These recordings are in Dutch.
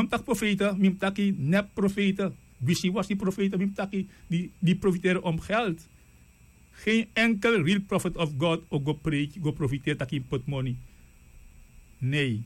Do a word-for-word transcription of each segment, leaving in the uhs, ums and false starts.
tak profeten, mim taki nep profeten. Wie was die profeten, mim taki, die, die profiteren om geld. Geen enkel real prophet of God ook go preach, go profiteer taki put money. Nee.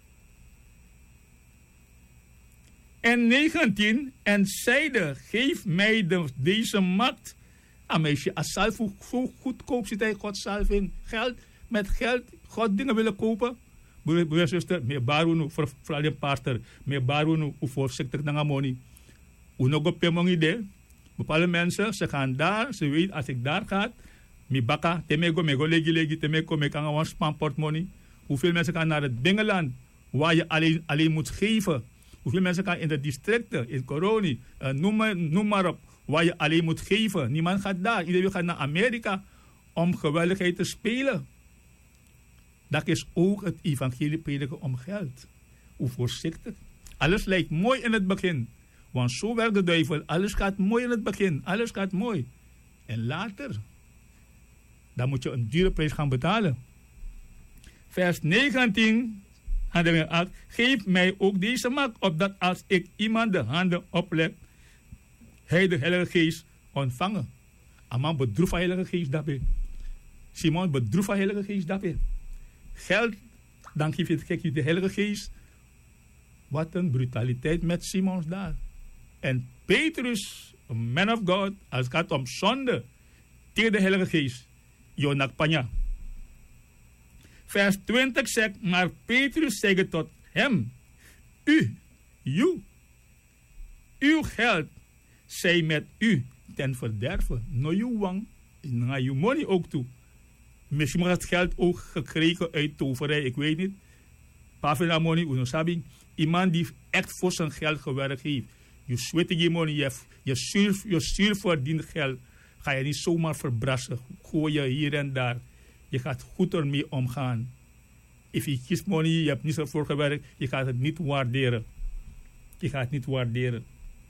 En negentien, en zeide, geef mij de, deze macht. Een meisje, als zelf zo goedkoop zit hij God zelf in. Geld, met geld, God dingen willen kopen. Broer zuster, me baru voor vooral de pastor, me baru voor sector naar money. Uno go pemong idee. Bepaalde mensen, ze gaan daar, ze weten als ik daar ga, mi baka, temego, mego legi legi, temeko, me kan gewoon span portmoney. Hoeveel mensen gaan naar het binneland, waar je alleen, alleen moet geven. Hoeveel mensen gaan in de districten, in Coroni, uh, noem, maar, noem maar op, waar je alleen moet geven. Niemand gaat daar. Iedereen gaat naar Amerika om geweldigheid te spelen. Dat is ook het evangelie prediken om geld. Hoe voorzichtig. Alles lijkt mooi in het begin. Want zo werkt de duivel. Alles gaat mooi in het begin. Alles gaat mooi. En later, dan moet je een dure prijs gaan betalen. Vers negentien. Geef mij ook deze macht, opdat als ik iemand de handen opleg, hij de Heilige Geest ontvangen. Aman bedroef van Heilige Geest daarbij. Simon bedroef van Heilige Geest daarbij. Geld, dan geef je het kijk je de Heilige Geest. Wat een brutaliteit met Simons daar. En Petrus, een man of God, als het gaat om zonde, tegen de Heilige Geest. Jonak Panya. Vers twintig zegt, maar Petrus zei tot hem, u, u, uw geld zij met u ten verderven. No uw wang, naar uw money ook toe. Misschien mag het geld ook gekregen uit toverij, ik weet niet. Pavina money, uno sabi. Iemand die echt voor zijn geld gewerkt heeft. Je zweet je money, je, je, zuur, je zuur verdient geld. Ga je niet zomaar verbrassen. Gooi je hier en daar. Je gaat goed ermee omgaan. If je kiest money, je hebt niet ervoor gewerkt, je gaat het niet waarderen. Je gaat het niet waarderen.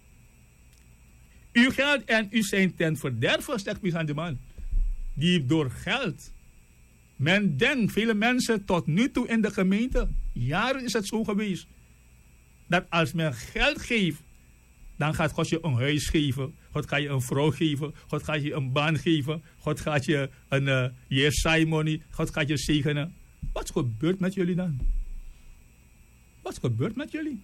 Uw geld en u zijn ten verderven, zegt Pies aan de man. Die door geld. Men denkt, vele mensen tot nu toe in de gemeente, jaren is het zo geweest, dat als men geld geeft, dan gaat God je een huis geven. God gaat je een vrouw geven. God gaat je een baan geven. God gaat je een uh, year money. God gaat je zegenen. Wat gebeurt met jullie dan? Wat gebeurt met jullie?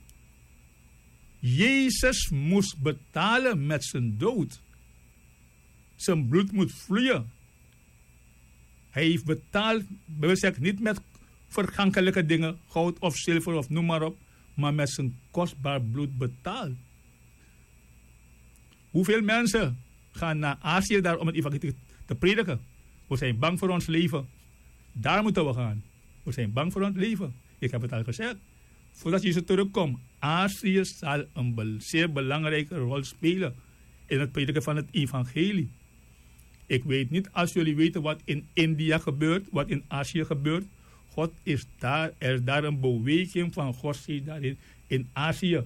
Jezus moest betalen met zijn dood. Zijn bloed moet vloeien. Hij heeft betaald, we zeggen niet met vergankelijke dingen, goud of zilver of noem maar op, maar met zijn kostbaar bloed betaald. Hoeveel mensen gaan naar Azië daar om het evangelie te prediken? We zijn bang voor ons leven. Daar moeten we gaan. We zijn bang voor ons leven. Ik heb het al gezegd. Voordat Jezus terugkomt, Azië zal een be- zeer belangrijke rol spelen in het prediken van het evangelie. Ik weet niet, als jullie weten wat in India gebeurt, wat in Azië gebeurt. God is daar, er is daar een beweging van God zie daarin in Azië.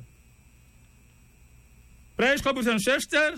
Prijs God, broers en zusters.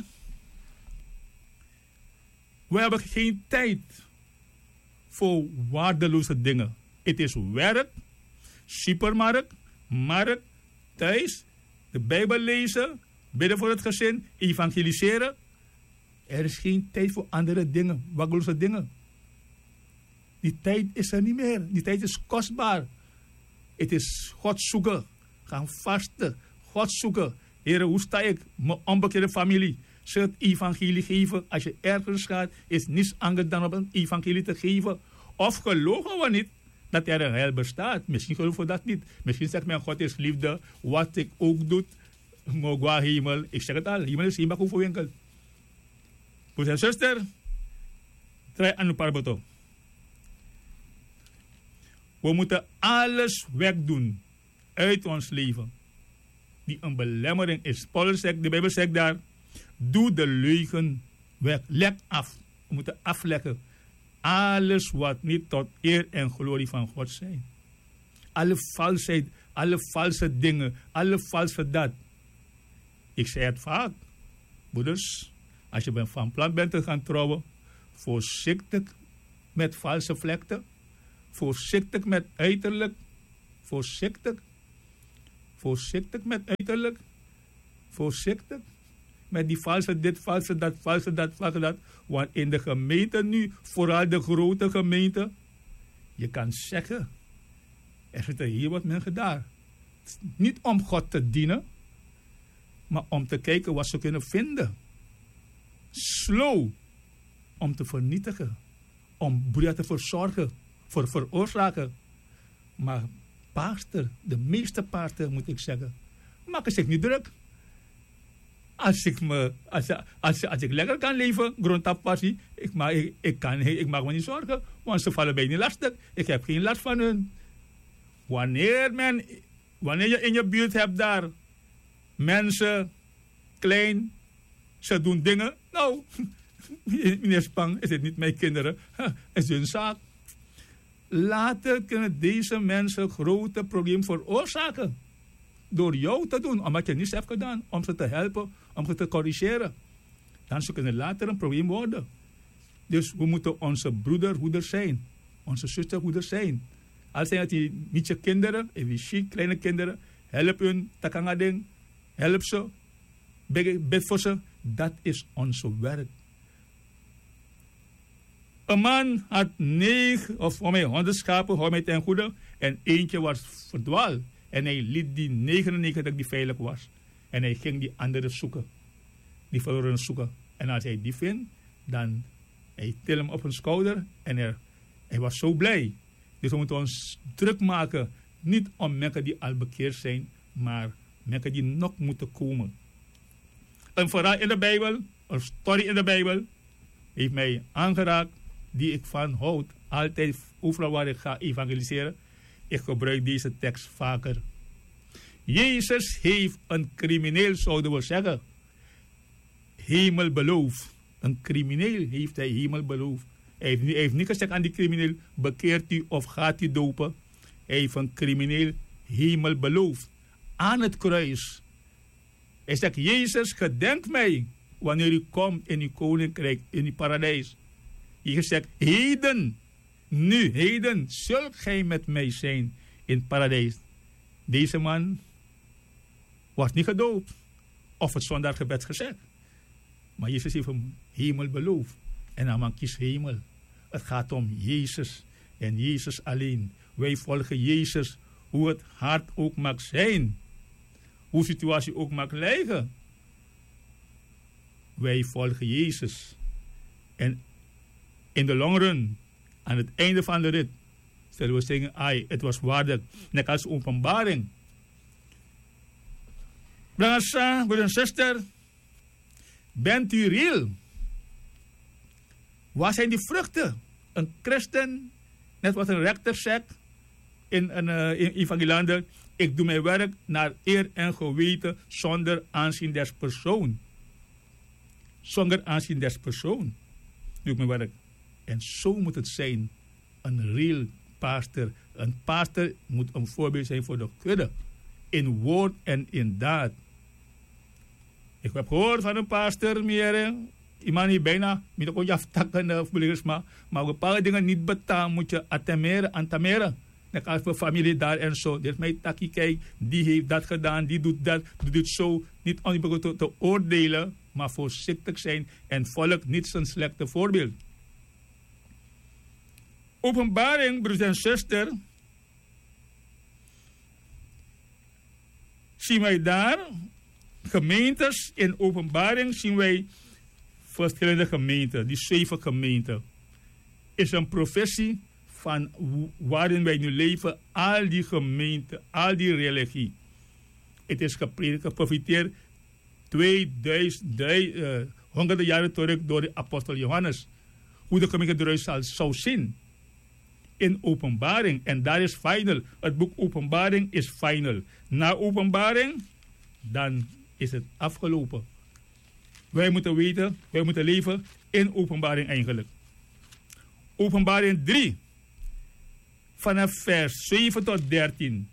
We hebben geen tijd voor waardeloze dingen. Het is werk, supermarkt, markt, thuis, de Bijbel lezen, bidden voor het gezin, evangeliseren. Er is geen tijd voor andere dingen, waardeloze dingen. Die tijd is er niet meer. Die tijd is kostbaar. Het is God zoeken. Gaan vasten. God zoeken. Heere, hoe sta ik? Mijn onbekende familie. Ze het evangelie geven. Als je ergens gaat, is niets anders dan op een evangelie te geven. Of geloven we niet dat er een hel bestaat. Misschien geloven we dat niet. Misschien zegt men, God is liefde. Wat ik ook doe, mogwa hemel. Ik zeg het al, hemel is hemel voor winkel. Broers en zuster, draai aan uw parboto. We moeten alles wegdoen uit ons leven die een belemmering is. Paulus zegt, de Bijbel zegt daar, doe de leugen weg, leg af. We moeten afleggen alles wat niet tot eer en glorie van God zijn. Alle valsheid, alle valse dingen, alle valse dat. Ik zei het vaak, broeders, als je van plan bent te gaan trouwen, voorzichtig met valse vlekken. Voorzichtig met uiterlijk. Voorzichtig. Voorzichtig met uiterlijk. Voorzichtig met die valse dit, valse dat, valse dat, valse dat. Want in de gemeente nu, vooral de grote gemeente, je kan zeggen, er zitten hier wat mensen daar. Niet om God te dienen, maar om te kijken wat ze kunnen vinden. Slow om te vernietigen, om broer te verzorgen, voor veroorzaken. Maar pastor, de meeste pastor moet ik zeggen, maken zich niet druk. Als ik, me, als, als, als ik lekker kan leven, grondtappassie, ik, ma, ik, ik, kan, ik maak me niet zorgen, want ze vallen mij niet lastig. Ik heb geen last van hun. Wanneer, men, wanneer je in je buurt hebt daar mensen, klein, ze doen dingen, nou, meneer Spang, is het niet mijn kinderen, het is hun zaak. Later kunnen deze mensen grote problemen veroorzaken. Door jou te doen, omdat je niets hebt gedaan, om ze te helpen, om ze te corrigeren. Dan ze kunnen later een probleem worden. Dus we moeten onze broederhoeders zijn, onze zusterhoeders zijn. Als zijn het die niet je kinderen, even kleine kinderen, help hun, takangading, help ze, bid voor ze. Dat is onze werk. Een man had negen of om mij honderd schapen, hou mij ten goede, en eentje was verdwaald. En hij liet die negenennegentig die veilig was. En hij ging die andere zoeken. Die verloren zoeken. En als hij die vindt, dan hij til hem op een schouder. En er, hij was zo blij. Dus we moeten ons druk maken. Niet om mensen die al bekeerd zijn, maar mensen die nog moeten komen. Een verhaal in de Bijbel, een story in de Bijbel, heeft mij aangeraakt, die ik van houd. Altijd, overal waar ik ga evangeliseren. Ik gebruik deze tekst vaker. Jezus heeft een crimineel, zouden we zeggen, hemel beloofd. Een crimineel heeft hij hemel beloofd. Hij heeft, hij heeft niet gezegd aan die crimineel, bekeert u of gaat u dopen. Hij heeft een crimineel hemel beloofd. Aan het kruis. Hij zegt, Jezus, gedenk mij wanneer u komt in uw koninkrijk, in uw paradijs. Jezus zegt, heden, nu, heden, zult gij met mij zijn in het paradijs. Deze man was niet gedoopt of het zondagsgebed gezegd. Maar Jezus heeft hem hemel beloofd. En dan man kiest hemel. Het gaat om Jezus en Jezus alleen. Wij volgen Jezus, hoe het hard ook mag zijn. Hoe de situatie ook mag liggen. Wij volgen Jezus. En in de long run, aan het einde van de rit, zullen we zeggen, ai, het was waardig. Net als openbaring. Broers en zuster, bent u real? Waar zijn die vruchten? Een christen, net wat een rechter zegt in een uh, in evangeliander, ik doe mijn werk naar eer en geweten zonder aanzien des persoon. Zonder aanzien des persoon doe ik mijn werk. En zo moet het zijn. Een real pastor. Een pastor moet een voorbeeld zijn voor de kudde. In woord en in daad. Ik heb gehoord van een pastor, meer, iemand die bijna, niet ook jaftakken of beleggers, maar bepaalde dingen niet betalen, moet je attemeren, antameren. Net als voor familie daar en zo. Dit is mijn takkie, kijk, die heeft dat gedaan, die doet dat, doet dit zo. Niet om te, te oordelen, maar voorzichtig zijn en volk niet zijn slechte voorbeeld. Openbaring, broers en zusters, zien wij daar gemeentes. In openbaring zien wij verschillende gemeenten, die zeven gemeenten. Is een professie van waarin wij nu leven, al die gemeenten, al die religie. Het is geprofiteerd tweeduizend, uh, honderden jaren terug door de apostel Johannes. Hoe de gemeente eruit zal, zou zien. In openbaring. En daar is final. Het boek openbaring is final. Na openbaring, dan is het afgelopen. Wij moeten weten, wij moeten leven in openbaring eigenlijk. Openbaring drie. Vanaf vers zeven tot dertien.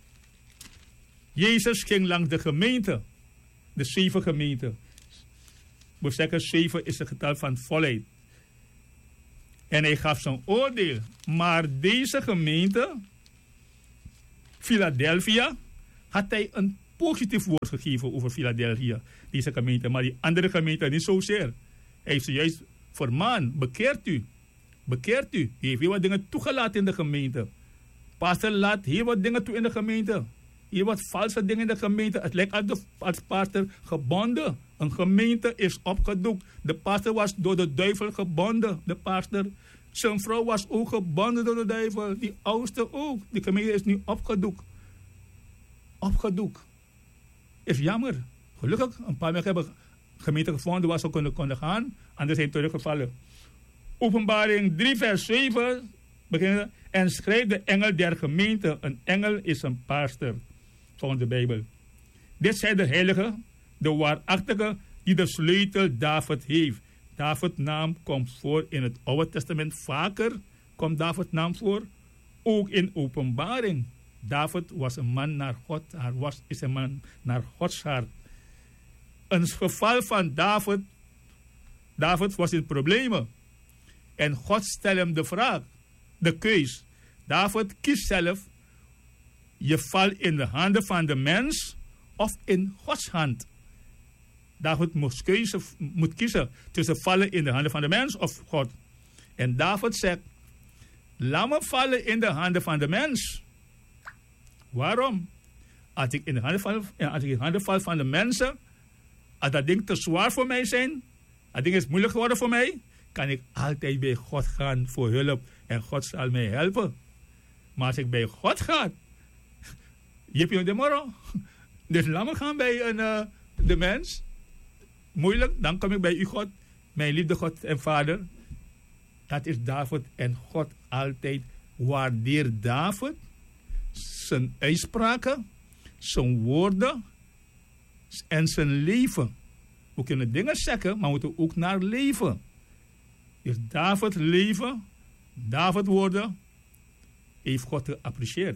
Jezus ging langs de gemeente. De zeven gemeenten. We zeggen zeven is het getal van volheid. En hij gaf zijn oordeel. Maar deze gemeente, Philadelphia, had hij een positief woord gegeven over Philadelphia, deze gemeente. Maar die andere gemeente niet zozeer. Hij heeft ze juist vermaan, bekeert u. Bekeert u. Hij heeft heel wat dingen toegelaten in de gemeente. Pastor laat heel wat dingen toe in de gemeente. Heel wat valse dingen in de gemeente. Het lijkt als, als pastor gebonden. Een gemeente is opgedoekt. De pastor was door de duivel gebonden. De pastor, zijn vrouw was ook gebonden door de duivel. Die oudste ook. Die gemeente is nu opgedoekt. Opgedoekt. Is jammer. Gelukkig, een paar mensen hebben gemeente gevonden waar ze konden, konden gaan. Anders zijn teruggevallen. Openbaring drie vers zeven. Beginnen. En schrijft de engel der gemeente. Een engel is een pastor. Volgens de Bijbel. Dit zijn de heilige, de waarachtige, die de sleutel David heeft. David naam komt voor in het Oude Testament vaker. Komt David naam voor. Ook in openbaring. David was een man naar God. Hij was, is een man naar Gods hart. Een geval van David. David was in problemen. En God stelde hem de vraag. De keus. David kiest zelf. Je valt in de handen van de mens of in Gods hand. David moet kiezen, moet kiezen tussen vallen in de handen van de mens of God. En David zegt, laat me vallen in de handen van de mens. Waarom? Als ik in de handen val, als ik in de handen val van de mensen, als dat ding te zwaar voor mij zijn, als dat ding is moeilijk geworden voor mij, kan ik altijd bij God gaan voor hulp en God zal mij helpen. Maar als ik bij God ga, je hebt je de morgen. Dus laat me gaan bij een, uh, de mens. Moeilijk, dan kom ik bij u God, mijn liefde God en Vader. Dat is David en God altijd waardeert David, zijn uitspraken, zijn woorden en zijn leven. We kunnen dingen zeggen, maar we moeten ook naar leven. Dus David leven, David woorden, heeft God geapprecieerd.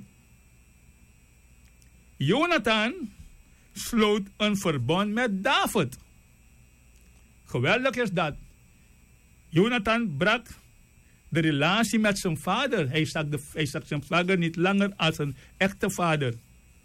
Jonathan sloot een verbond met David. Geweldig is dat. Jonathan brak de relatie met zijn vader. Hij zag, de, hij zag zijn vader niet langer als een echte vader.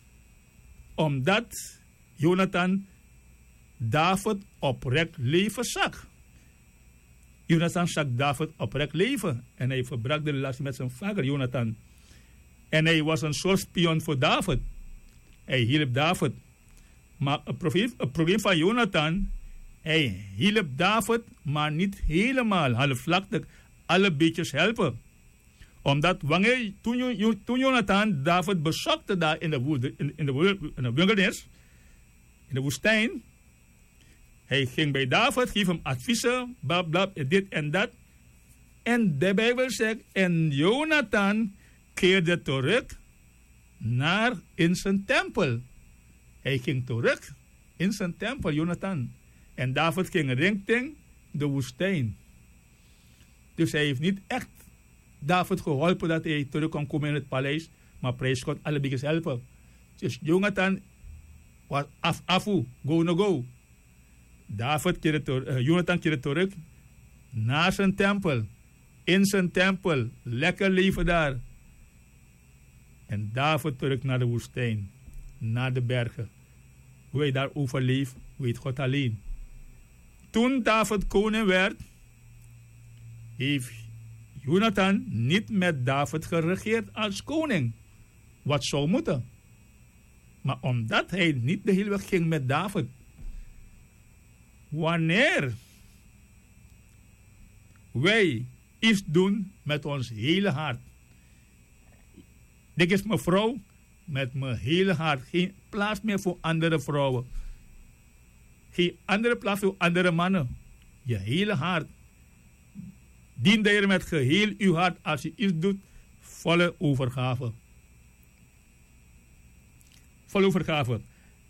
Omdat Jonathan David oprecht leven zag. Jonathan zag David oprecht leven. En hij verbrak de relatie met zijn vader, Jonathan. En hij was een soort spion voor David. Hij hielp David. Maar het probleem, het probleem van Jonathan, hij hielp David, maar niet helemaal. Halfslachtig, alle beetjes helpen. Omdat wanneer, toen, toen Jonathan David bezochte daar in de, woede, in, in, de, in de wildernis, in de woestijn, hij ging bij David, geef hem adviezen, blab, blab, dit en dat. En de Bijbel zegt, en Jonathan keerde terug naar in zijn tempel. Hij ging terug in zijn tempel, Jonathan. En David ging richting de woestijn. Dus hij heeft niet echt David geholpen dat hij terug kon komen in het paleis. Maar prijs God, alle beetjes helpen. Dus Jonathan was af, afu, go no go. David keerde terug, uh, Jonathan keerde terug naar zijn tempel. In zijn tempel. Lekker leven daar. En David terug naar de woestijn. Naar de bergen. Hoe hij daar overleeft, weet God alleen. Toen David koning werd, heeft Jonathan niet met David geregeerd als koning. Wat zou moeten. Maar omdat hij niet de hele weg ging met David. Wanneer wij iets doen met ons hele hart. Dit is mijn vrouw met mijn hele hart. Geen plaats meer voor andere vrouwen. Geen andere plaats voor andere mannen. Je hele hart. Dien de Heer met geheel uw hart als je iets doet. Volle overgave. Volle overgave.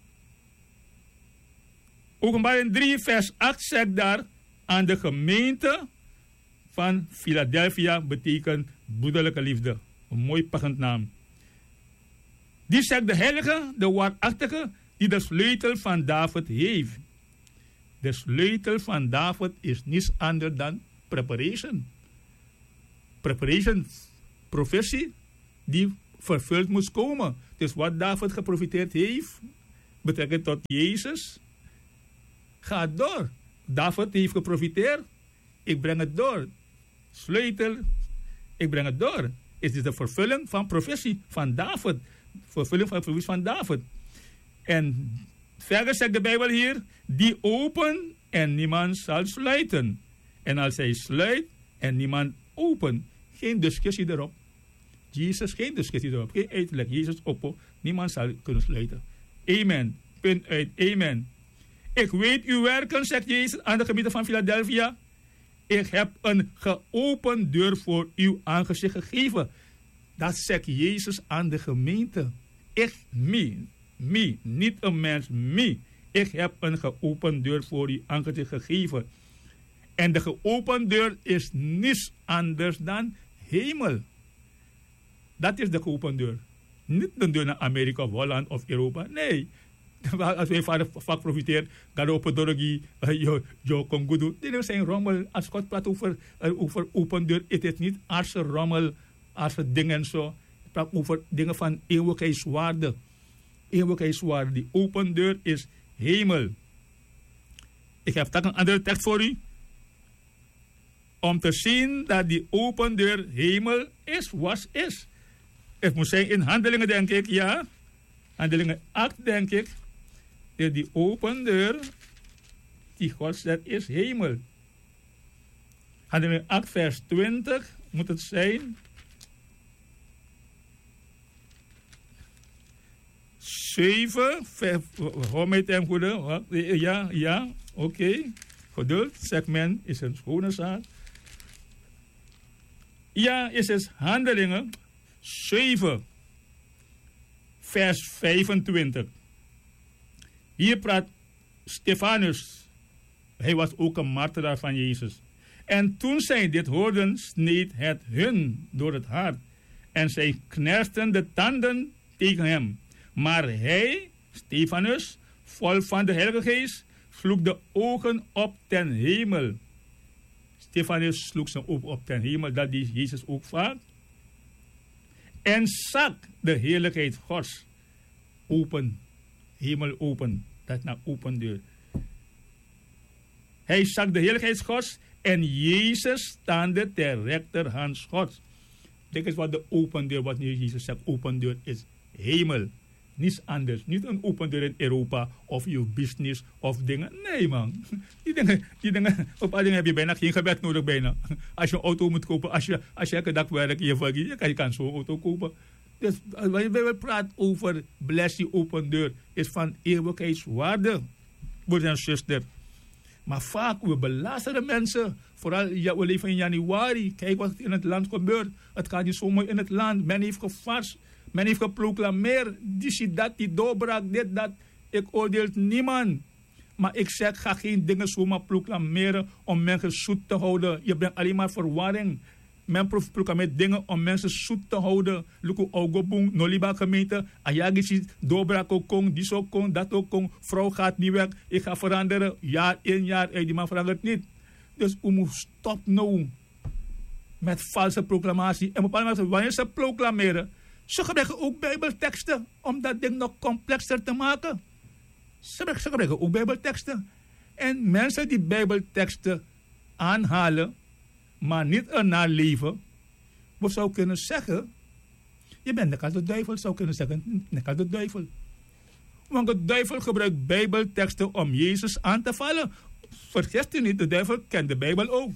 Openbaring drie vers acht zegt daar. Aan de gemeente van Philadelphia betekent broederlijke liefde. Een mooi pakkend naam. Die zegt de heilige, de waarachtige, die de sleutel van David heeft. De sleutel van David is niets anders dan preparation. Preparation, professie, die vervuld moest komen. Dus wat David geprofiteerd heeft, betrekking tot Jezus, gaat door. David heeft geprofiteerd, ik breng het door. Sleutel, ik breng het door. Het is de vervulling van profetie van David. Vervulling van profetie van David. En verder zegt de Bijbel hier, die open en niemand zal sluiten. En als hij sluit en niemand open, geen discussie erop. Jezus, geen discussie erop. Geen uitleg. Jezus open, niemand zal kunnen sluiten. Amen. Punt uit. Amen. Ik weet uw werken, zegt Jezus aan de gemeente van Philadelphia. Ik heb een geopend deur voor uw aangezicht gegeven. Dat zegt Jezus aan de gemeente. Ik, me, me, niet een mens, me. Ik heb een geopend deur voor uw aangezicht gegeven. En de geopend deur is niets anders dan hemel. Dat is de geopend deur. Niet de deur naar Amerika of Holland of Europa. Nee. Als wij van vak profiteren, gaan we op het dorpje, je kon goed doen. Dit is een rommel. Als God praat over, uh, over open deur, is het niet aardse rommel, aardse dingen zo. Het praat over dingen van eeuwigheidswaarde. Eeuwigheidswaarde. Die open deur is hemel. Ik heb een andere tekst voor u. Om te zien dat die open deur hemel is, was is. Het moet zijn in Handelingen, denk ik, ja. Handelingen acht, denk ik. Dat die open deur, die God zegt, is hemel. Handelingen acht, vers twintig, moet het zijn. zeven, hoor mij ten goede. Ja, ja, oké. Okay. Geduld, zegt men, is een schone zaak. Ja, is het Handelingen zeven, vers vijfentwintig. Hier praat Stefanus. Hij was ook een martelaar van Jezus. En toen zij dit hoorden, sneed het hun door het hart. En zij knersten de tanden tegen hem. Maar hij, Stefanus, vol van de Heilige Geest, sloeg de ogen op ten hemel. Stefanus sloeg zijn ogen op ten hemel, dat die Jezus ook vaak. En zag de heerlijkheid Gods. Open, hemel open, dat is naar open deur. Hij zag de heerlijkheid Gods en Jezus staande ter rechterhand Gods. Dit is wat de open deur, wat nu Jezus zegt, open deur is hemel. Niets anders. Niet een open deur in Europa of je business of dingen. Nee, man. Die dingen, die dingen, op al dingen heb je bijna geen gebed nodig bijna. Als je een auto moet kopen, als je, als je elke dag werkt, je, je, kan, je kan zo'n auto kopen. Dus wanneer we praten over blessie open deur, is van eeuwigheidswaarde, broeder en zuster. Maar vaak, we belasteren mensen. Vooral, ja, we leven in januari. Kijk wat in het land gebeurt. Het gaat niet zo mooi in het land. Men heeft gevast. Men heeft geproclameerd, die dat, die doorbraak, dit, dat. Ik oordeel niemand. Maar ik zeg, ga geen dingen zomaar proclameren om mensen zoet te houden. Je brengt alleen maar verwarring. Men proclameert dingen om mensen zoet te houden. Luku Ogobung, Noliba gemeente, Ayagisi, doorbraak ook kon, die zo kon, dat ook kon. Vrouw gaat niet weg, ik ga veranderen. Jaar in, jaar uit, die man verandert niet. Dus we moeten stop nou met valse proclamatie. En bepaalde mensen, wanneer ze proclameren, ze gebruiken ook bijbelteksten om dat ding nog complexer te maken. Ze gebruiken ook bijbelteksten. En mensen die bijbelteksten aanhalen, maar niet ernaar leven, we zou kunnen zeggen, je bent net als de duivel, zou kunnen zeggen, net als de duivel. Want de duivel gebruikt bijbelteksten om Jezus aan te vallen. Vergis u niet, de duivel kent de Bijbel ook.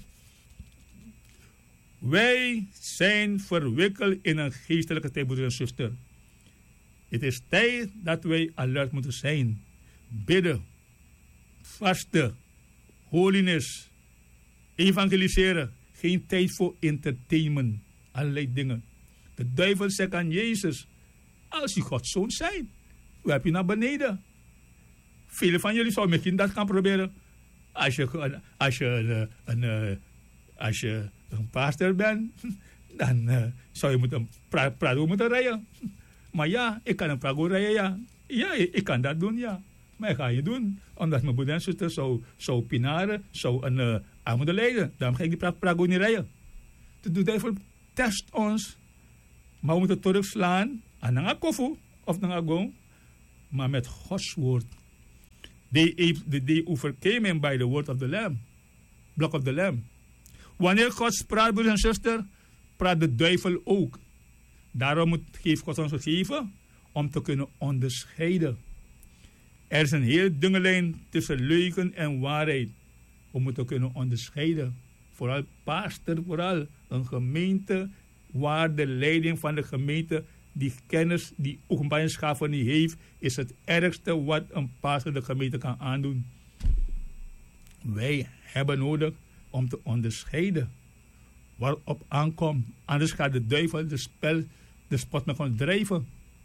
Wij zijn verwikkeld in een geestelijke tijd, broeder en zuster. Het is tijd dat wij alert moeten zijn. Bidden, vasten, holiness, evangeliseren. Geen tijd voor entertainment, allerlei dingen. De duivel zegt aan Jezus, als je Gods zoon zijn, hoe heb je naar beneden? Velen van jullie zouden misschien dat gaan proberen. Als je, als je, een, een, als je een pastor bent, dan uh, zou je moeten pra Prado moeten rijden. Maar ja, ik kan een Prado rijden, ja. Ja, ik kan dat doen, ja. Maar ik ga je doen, omdat mijn broeder en zuster zou, zou pinaren, zou een uh, armoede lijden. Daarom ga ik die Prado niet rijden. De duivel test ons, maar we moeten terugslaan En dan kofu of dan gong, maar met Gods woord. They, they, they overcame him by the word of the Lamb. Block of the Lamb. Wanneer God praat, broers en zusters, praat de duivel ook. Daarom moet, heeft God ons gegeven om te kunnen onderscheiden. Er is een heel dunne lijn tussen leugen en waarheid. We moeten kunnen onderscheiden. Vooral pastor, vooral een gemeente waar de leiding van de gemeente die kennis, die openbaringsgave niet heeft, is het ergste wat een pastor de gemeente kan aandoen. Wij hebben nodig om te onderscheiden waarop aankomt. Anders gaat de duivel de spel, de spot met ons drijven.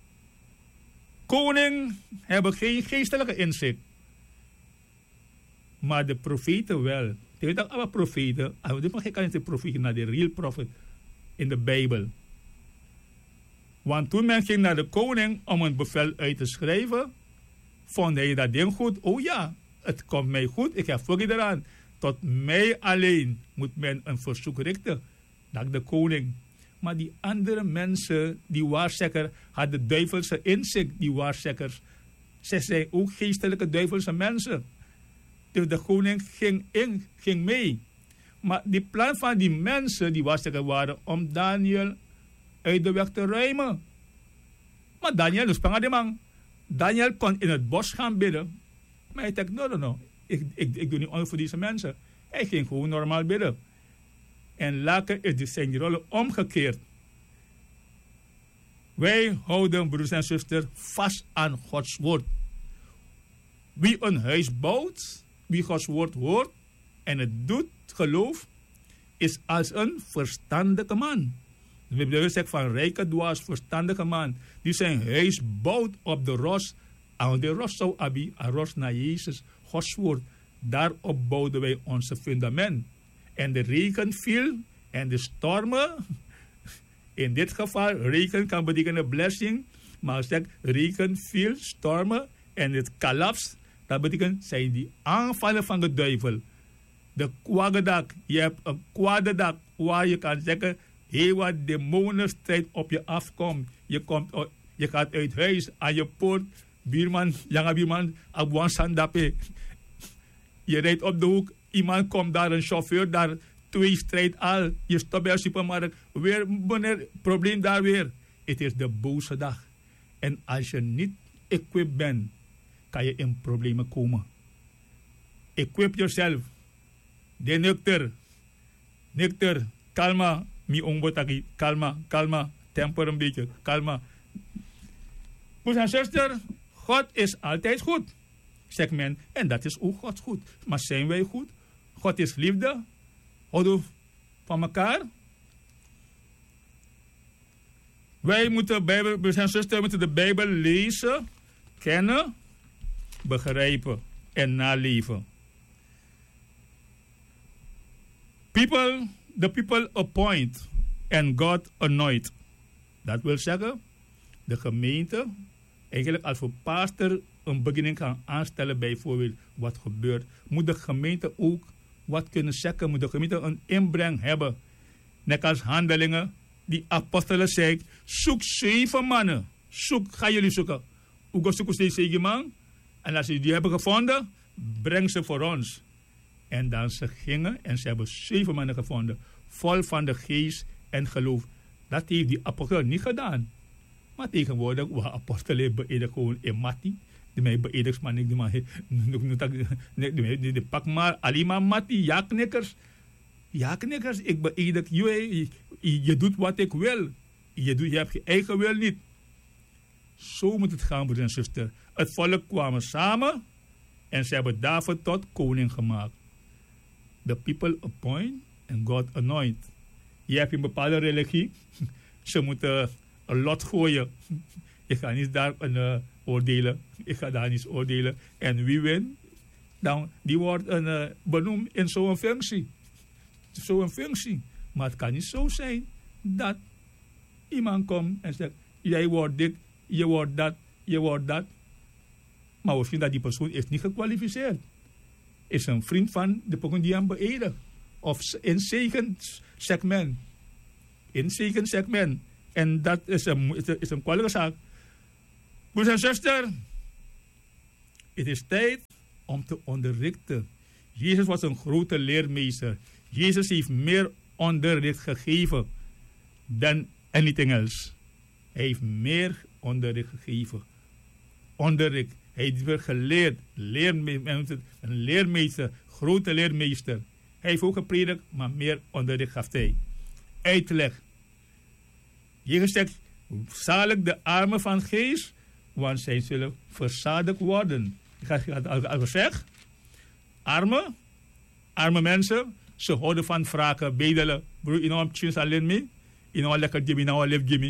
Koning hebben geen geestelijke inzicht. Maar de profeten wel. Je weet dat alle profeten, dit mag ik niet profeten naar de real prophet in de Bijbel. Want toen men ging naar de koning om een bevel uit te schrijven, vond hij dat ding goed. Oh ja, het komt mij goed, ik heb voorkeur eraan. Tot mij alleen moet men een verzoek richten. Dat de koning. Maar die andere mensen, die waarzegger, hadden duivelse inzicht, die waarzegers. Ze zijn ook geestelijke duivelse mensen. Dus de koning ging in, ging mee. Maar die plan van die mensen, die waarzegger waren om Daniel uit de weg te ruimen. Maar Daniel, dus panga de man. Daniel kon in het bos gaan bidden. Maar hij dacht, no, no, no. Ik, ik, ik doe niet onder voor deze mensen. Hij ging gewoon normaal bidden. En later is de zijn rol omgekeerd. Wij houden, broers en zusters, vast aan Gods woord. Wie een huis bouwt, wie Gods woord hoort en het doet, geloof, is als een verstandige man. We hebben gezegd van rijke dwaas, verstandige man, die zijn huis bouwt op de rots. En de rots zou abi, een rots naar Jezus, Gods woord. Daarop bouwden wij onze fundament. En de regen viel en de stormen. In dit geval, regen kan betekenen blessing. Maar als ik regen viel, stormen en het collapse, dat betekent zijn die aanvallen van de duivel. De kwade dak. Je hebt een kwade dak waar je kan zeggen, heel wat demonen strijd op je afkomt. Je, komt, je gaat uit huis aan je poort. Buurman, jonge buurman, abuan sandape. Je rijdt op de hoek, iemand komt daar, een chauffeur daar, twee strijd al. Je stopt bij een supermarkt, weer wanneer, probleem daar weer. Het is de boze dag. En als je niet equipped bent, kan je in problemen komen. Equip yourself. De nuchter. Nuchter. Kalma. Mi ongbotaki. Kalma. Kalma. Temper een beetje. Kalma. Broers en zuster, God is altijd goed. Zegt men. En dat is ook God goed. Maar zijn wij goed? God is liefde. Houden we van elkaar? Wij moeten, Bijbel, broers en zusters, moeten de Bijbel lezen, kennen, begrijpen en naleven. People, the people appoint and God anoint. Dat wil zeggen, de gemeente, eigenlijk als we pastor een beginning gaan aanstellen, bijvoorbeeld wat gebeurt, moet de gemeente ook wat kunnen zeggen, moet de gemeente een inbreng hebben. Net als Handelingen, die apostelen zei, zoek zeven mannen. Zoek, ga jullie zoeken. Hoe zoeken ze zeven man? En als ze die hebben gevonden, breng ze voor ons. En dan ze gingen en ze hebben zeven mannen gevonden. Vol van de geest en geloof. Dat heeft die apostel niet gedaan. Maar tegenwoordig, we apostelen beëdigen gewoon in Matti. Die mij beëdigt, maar niet die pak maar alleen maar Matti, ja knikkers. Ja knikkers, ik beëdig je, je doet wat ik wil. Je, doet, je hebt je eigen wil niet. Zo moet het gaan, broeder en zuster. Het volk kwamen samen en ze hebben David tot koning gemaakt. The people appoint and God anoint. Je hebt een bepaalde religie. Ze moeten een lot gooien. Ik ga niet daar een, uh, oordelen. Ik ga daar niet oordelen. En wie wint, dan die wordt een, uh, benoemd in zo'n functie. Zo'n functie. Maar het kan niet zo zijn dat iemand komt en zegt, jij wordt dit, je wordt dat, je wordt dat. Maar we vinden dat die persoon is niet gekwalificeerd. Is een vriend van de persoon die hem beëdigt. Of in zegen zegt men. In zegen zegt men. En dat is een, is een, is een kwalijke zaak. Broers en zusters, het is tijd om te onderrichten. Jezus was een grote leermeester. Jezus heeft meer onderricht gegeven dan anything else. Hij heeft meer onderricht gegeven. Onderricht. Hij heeft weer geleerd. Leermeester, een leermeester, grote leermeester. Hij heeft ook gepredikt, maar meer onderricht gaf hij. Uitleg. Jezus zegt, zalig de armen van geest, want zij zullen verzadigd worden. Ik ga het al gezegd. Armen, arme mensen, ze houden van vragen, bedelen. Broer, je nou tjins alleen mee? Je nou lekker gimme, nou leef gimme.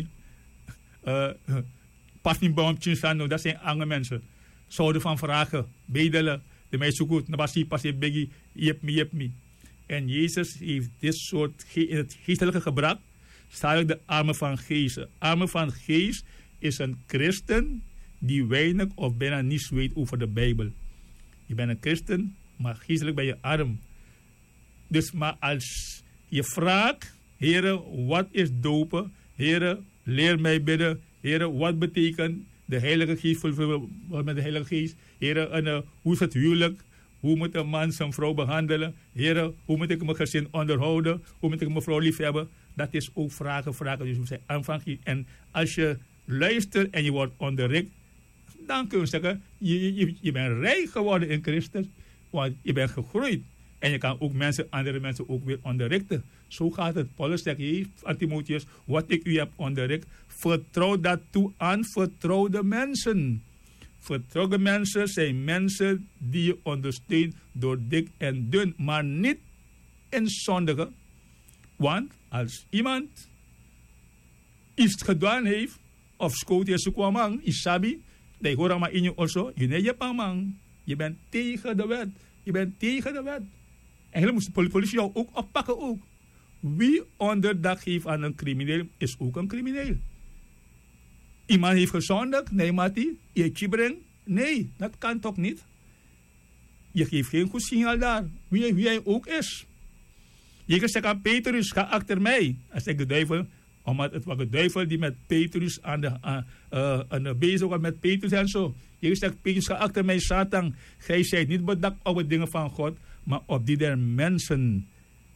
Pas niet bij hem tjins aan, dat zijn arme mensen. Ze houden van vragen, bedelen. De mij zo goed, nabasi pas je begi, jep me, jep me. En Jezus heeft dit soort ge- in het geestelijke gebruik. Zalig de armen van geest. Armen van geest is een christen die weinig of bijna niets weet over de Bijbel. Je bent een christen, maar geestelijk ben je arm. Dus maar als je vraagt, Heere, wat is dopen? Heere, leer mij bidden. Heere, wat betekent de Heilige Geest, met de Heilige Geest? Heere, en, uh, hoe is het huwelijk? Hoe moet een man zijn vrouw behandelen? Heere, hoe moet ik mijn gezin onderhouden? Hoe moet ik mijn vrouw lief hebben? Dat is ook vragen, vragen. Dus we zijn aanvang. En als je luistert en je wordt onderricht, dan kun je zeggen, je, je, je bent rijk geworden in Christus. Want je bent gegroeid. En je kan ook mensen, andere mensen ook weer onderrichten. Zo gaat het. Paulus zegt hier aan Timotheus, wat ik u heb onderricht, vertrouw dat toe aan vertrouwde mensen. Vertrouwde mensen zijn mensen die je ondersteunt door dik en dun, maar niet in zondigen. Want als iemand iets gedaan heeft, of schoot je zoekwaman, isabi, dan hoor je maar in je also, je neemt je pamang. Je bent tegen de wet. Je bent tegen de wet. En dan moest de politie jou ook oppakken ook. Wie onderdak geeft aan een crimineel, is ook een crimineel. Iemand heeft gezondigd, nee Mati, je brengt. Nee, dat kan toch niet? Je geeft geen goed signaal daar, wie, wie hij ook is. Je zegt aan Petrus, ga achter mij. Hij zegt de duivel, omdat het was de duivel die met Petrus aan de, uh, uh, aan de bezig was met Petrus en zo. Je zegt, Petrus, ga achter mij, Satan. Gij zijt niet bedacht op de dingen van God, maar op die der mensen.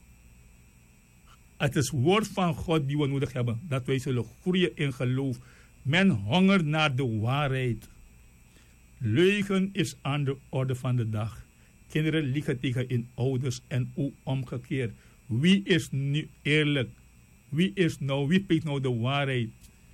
Het is het woord van God die we nodig hebben. Dat wij zullen groeien in geloof. Men hongert naar de waarheid. Leugen is aan de orde van de dag. Kinderen liegen tegen hun ouders en ook omgekeerd. Wie is nu eerlijk? Wie is nou, wie spreekt nou de waarheid?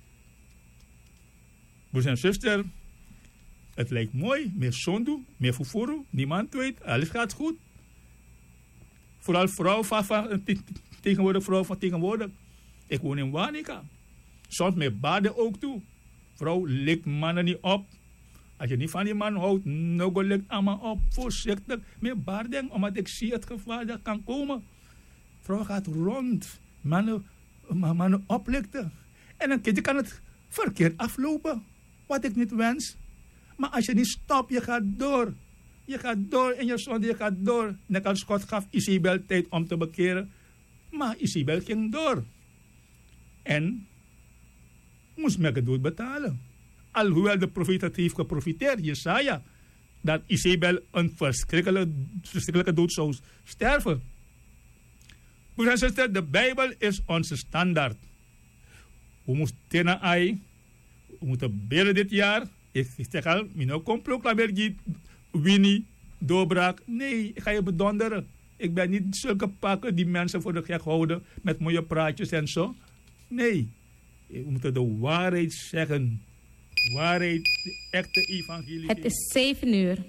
Broers en zusters, het lijkt mooi, meer zonde, meer fufuru, niemand weet, alles gaat goed. Vooral vrouw van, van tegenwoordig, vrouw van tegenwoordig. Ik woon in Wanica. Soms met baden ook toe. Vrouw likt mannen niet op. Als je niet van die man houdt, no likt allemaal op. Voorzichtig met baden, omdat ik zie het gevaar dat kan komen. Vrouw gaat rond, mannen, mannen oplichten. En een keertje kan het verkeerd aflopen, wat ik niet wens. Maar als je niet stopt, je gaat door. Je gaat door in je zonde, je gaat door. Net als God gaf Isabel tijd om te bekeren. Maar Isabel ging door. En moest men het dood betalen. Alhoewel de profeet het heeft geprofiteerd, Jesaja, dat Isabel een verschrikkelijke, verschrikkelijke dood zou sterven. Broers en zusters, de Bijbel is onze standaard. We moeten naar ai, we moeten bidden dit jaar. Ik zeg al, mijn complot, Winnie, doorbraak. Nee, ik ga je bedonderen. Ik ben niet zulke pakken die mensen voor de gek houden met mooie praatjes en zo. Nee, we moeten de waarheid zeggen. Waarheid, de echte evangelie. Het is zeven uur.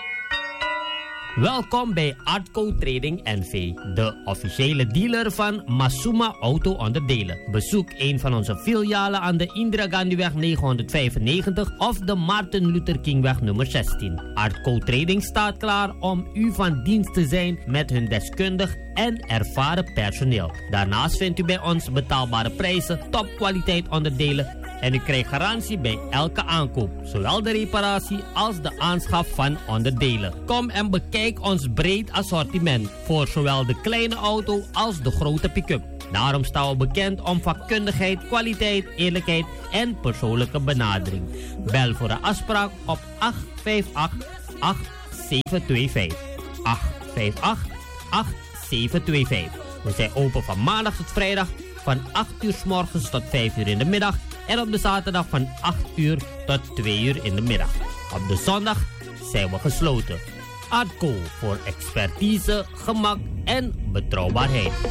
Welkom bij Artco Trading N V, de officiële dealer van Masuma Auto-onderdelen. Bezoek een van onze filialen aan de Indira Gandhiweg negenhonderdvijfennegentig of de Martin Luther Kingweg nummer zestien. Artco Trading staat klaar om u van dienst te zijn met hun deskundig en ervaren personeel. Daarnaast vindt u bij ons betaalbare prijzen, topkwaliteit onderdelen en u krijgt garantie bij elke aankoop, zowel de reparatie als de aanschaf van onderdelen. Kom en bekijk ons breed assortiment voor zowel de kleine auto als de grote pick-up. Daarom staan we bekend om vakkundigheid, kwaliteit, eerlijkheid en persoonlijke benadering. Bel voor een afspraak op acht vijf acht, acht zeven twee vijf. acht vijf acht, acht zeven twee vijf. We zijn open van maandag tot vrijdag van acht uur 's morgens tot vijf uur in de middag. En op de zaterdag van acht uur tot twee uur in de middag. Op de zondag zijn we gesloten. Adco voor expertise, gemak en betrouwbaarheid.